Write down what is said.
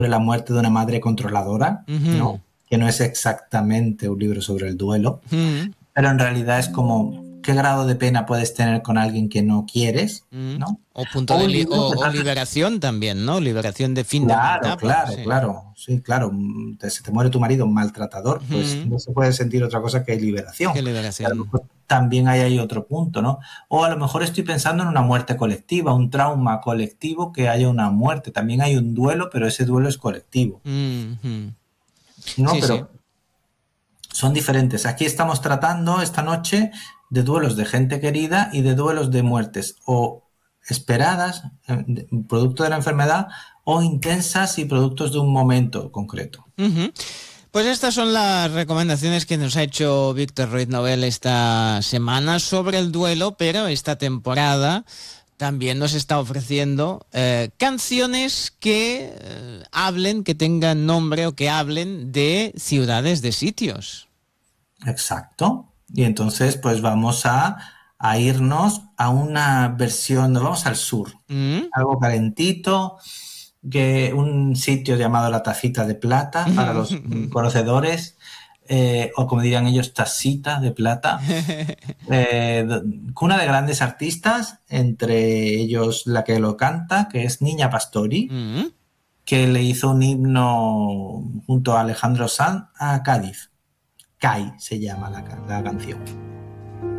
la muerte de una madre controladora, Ujú, ¿no? Que no es exactamente un libro sobre el duelo, ujú, pero en realidad es como qué grado de pena puedes tener con alguien que no quieres, ujú. ¿no? O punto O de un libro que o trata. liberación también, ¿no? Liberación de fin de una Claro, etapa, claro, sí. claro, sí, claro. Se te muere tu marido, un maltratador, pues Ujú. no se puede sentir otra cosa que liberación. Qué Y a lo liberación. mejor también hay ahí otro punto, ¿no? O a lo mejor estoy pensando en una muerte colectiva, un trauma colectivo, que haya una muerte. También hay un duelo, pero ese duelo es colectivo, Ujú. ¿no? Sí, sí. Pero son diferentes. Aquí estamos tratando esta noche de duelos de gente querida y de duelos de muertes o esperadas, producto de la enfermedad, o intensas y productos de un momento concreto. Ujú. Pues estas son las recomendaciones que nos ha hecho Víctor Ruiz Novel esta semana sobre el duelo, pero esta temporada también nos está ofreciendo canciones que hablen, que tengan nombre o que hablen de ciudades, de sitios. Exacto. Y entonces, pues vamos a irnos a una versión, nos vamos al sur, Mm. algo calentito, que un sitio llamado La Tacita de Plata, para los conocedores, o como dirían ellos, Tacita de Plata, cuna de grandes artistas, entre ellos la que lo canta, que es Niña Pastori, Mm. que le hizo un himno junto a Alejandro Sanz a Cádiz. CAI se llama la canción.